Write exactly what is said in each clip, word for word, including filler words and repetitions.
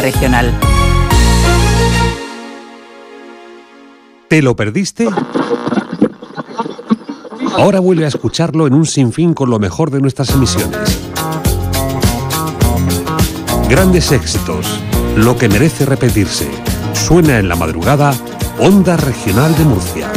regional. ¿Te lo perdiste? Ahora vuelve a escucharlo en un sinfín con lo mejor de nuestras emisiones. Grandes éxitos, lo que merece repetirse. Suena en la madrugada, Onda Regional de Murcia.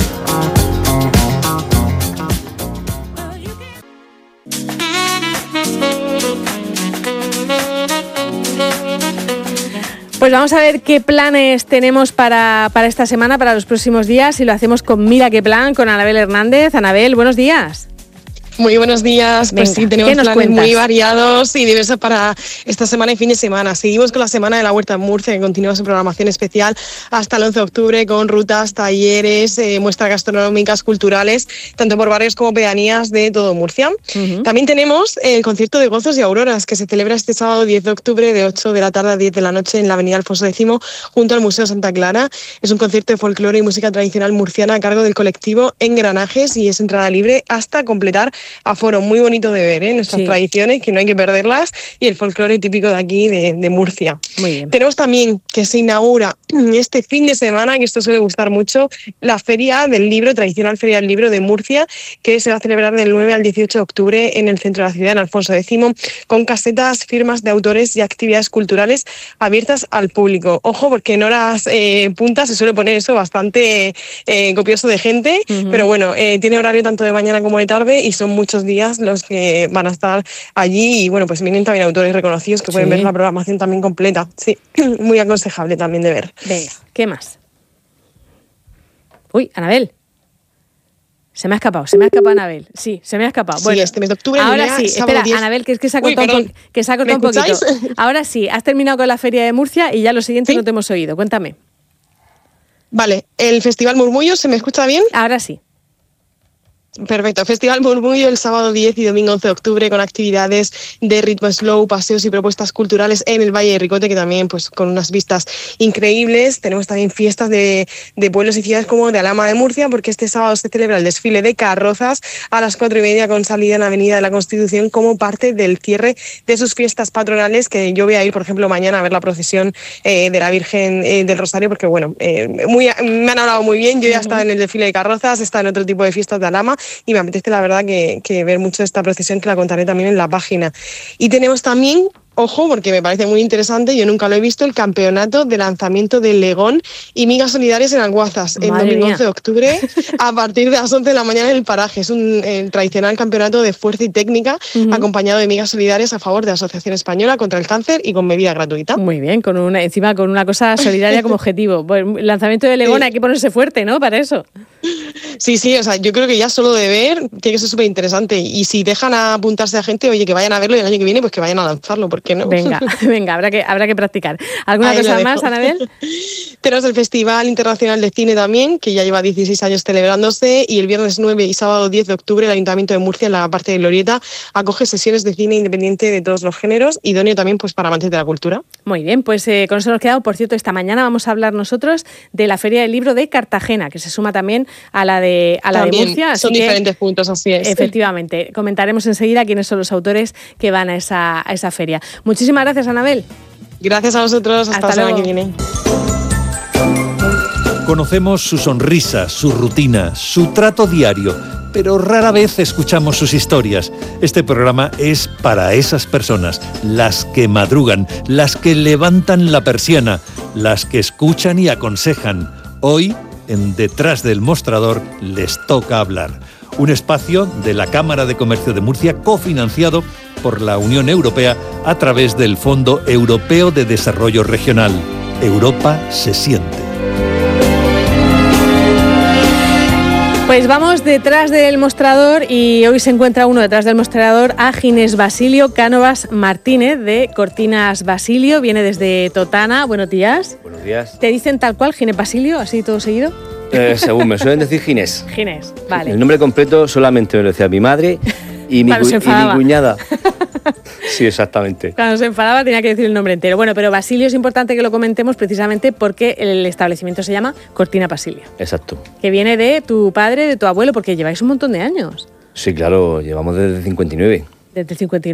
Pues vamos a ver qué planes tenemos para, para esta semana, para los próximos días, y lo hacemos con Mira qué plan, con Anabel Hernández. Anabel, buenos días. Muy buenos días, pues Venga, sí, tenemos ¿qué nos planes cuentas? muy variados y diversos para esta semana y fin de semana. Seguimos con la Semana de la Huerta en Murcia, que continúa su programación especial hasta el once de octubre, con rutas, talleres, eh, muestras gastronómicas, culturales, tanto por barrios como pedanías de todo Murcia. Uh-huh. También tenemos el concierto de Gozos y Auroras, que se celebra este sábado diez de octubre de ocho de la tarde a diez de la noche en la avenida Alfonso X, junto al Museo Santa Clara. Es un concierto de folclore y música tradicional murciana a cargo del colectivo Engranajes y es entrada libre hasta completar aforo. Muy bonito de ver, ¿eh? Nuestras sí. tradiciones, que no hay que perderlas, y el folclore típico de aquí, de, de Murcia. Muy bien. Tenemos también que se inaugura este fin de semana, que esto suele gustar mucho, la Feria del Libro, tradicional Feria del Libro de Murcia, que se va a celebrar del nueve al dieciocho de octubre en el centro de la ciudad, en Alfonso X, con casetas, firmas de autores y actividades culturales abiertas al público. Ojo, porque en horas eh, puntas se suele poner eso bastante eh, copioso de gente, uh-huh. pero bueno, eh, tiene horario tanto de mañana como de tarde y son muchos días los que van a estar allí y bueno, pues vienen también autores reconocidos que pueden sí. ver la programación también completa. Sí, muy aconsejable también de ver. Venga, ¿qué más? Uy, Anabel. Se me ha escapado, se me ha escapado Anabel. Sí, se me ha escapado. Sí, bueno, este mes de octubre. Ahora sí, espera, diez... Anabel, que es que se ha cortado un, po- que se ha cortado un poquito. Ahora sí, has terminado con la Feria de Murcia y ya lo siguiente ¿Sí? no te hemos oído. Cuéntame. Vale, el Festival Murmullo, ¿se me escucha bien? Ahora sí. Perfecto. Festival Murmullo el sábado diez y domingo once de octubre con actividades de ritmo slow, paseos y propuestas culturales en el Valle de Ricote, que también pues con unas vistas increíbles. Tenemos también fiestas de, de pueblos y ciudades como de Alhama de Murcia, porque este sábado se celebra el desfile de carrozas a las cuatro y media con salida en la Avenida de la Constitución como parte del cierre de sus fiestas patronales, que yo voy a ir, por ejemplo, mañana a ver la procesión eh, de la Virgen eh, del Rosario, porque bueno, eh, muy, me han hablado muy bien. Yo ya he estado en el desfile de carrozas, he estado en otro tipo de fiestas de Alhama, y me apetece la verdad que, que ver mucho esta procesión, que la contaré también en la página. Y tenemos también, ojo, porque me parece muy interesante, yo nunca lo he visto, el campeonato de lanzamiento de Legón y migas solidarias en Alguazas, el domingo once de octubre, a partir de las once de la mañana en el paraje. Es un el tradicional campeonato de fuerza y técnica, uh-huh. acompañado de migas solidarias a favor de la Asociación Española contra el Cáncer y con bebida gratuita. Muy bien, con una, encima con una cosa solidaria como objetivo. Bueno, el lanzamiento de Legón, sí. hay que ponerse fuerte, ¿no?, para eso. Sí, sí, o sea, yo creo que ya solo de ver tiene que ser súper interesante. Y si dejan a apuntarse a gente, oye, que vayan a verlo y el año que viene, pues que vayan a lanzarlo, ¿por qué no? Venga, venga, habrá que, habrá que practicar. ¿Alguna Ahí cosa más, Anabel? Tenemos el Festival Internacional de Cine también, que ya lleva dieciséis años celebrándose, y el viernes nueve y sábado diez de octubre el Ayuntamiento de Murcia, en la parte de Glorieta, acoge sesiones de cine independiente de todos los géneros, idóneo también pues para amantes de la cultura. Muy bien, pues eh, con eso nos quedamos. Por cierto, esta mañana vamos a hablar nosotros de la Feria del Libro de Cartagena, que se suma también a la de, a la también, de Murcia. Así son que, diferentes puntos, así es. Efectivamente, comentaremos enseguida quiénes son los autores que van a esa, a esa feria. Muchísimas gracias, Anabel. Gracias a vosotros, hasta, hasta la semana que viene. Conocemos su sonrisa, su rutina, su trato diario, pero rara vez escuchamos sus historias. Este programa es para esas personas, las que madrugan, las que levantan la persiana, las que escuchan y aconsejan. Hoy, en Detrás del Mostrador, les toca hablar. Un espacio de la Cámara de Comercio de Murcia cofinanciado por la Unión Europea a través del Fondo Europeo de Desarrollo Regional. Europa se siente. Pues vamos detrás del mostrador y hoy se encuentra uno detrás del mostrador a Ginés Basilio Cánovas Martínez de Cortinas Basilio. Viene desde Totana. Buenos días. Buenos días. ¿Te dicen tal cual Ginés Basilio, así todo seguido? Eh, según me suelen decir Ginés. Ginés, vale. El nombre completo solamente me lo decía mi madre y mi, cu- y mi cuñada. Sí, exactamente. Cuando se enfadaba tenía que decir el nombre entero. Bueno, pero Basilio es importante que lo comentemos precisamente porque el establecimiento se llama Cortina Basilio. Exacto. Que viene de tu padre, de tu abuelo, porque lleváis un montón de años. Sí, claro, llevamos desde el cincuenta y nueve. Desde el cincuenta y nueve.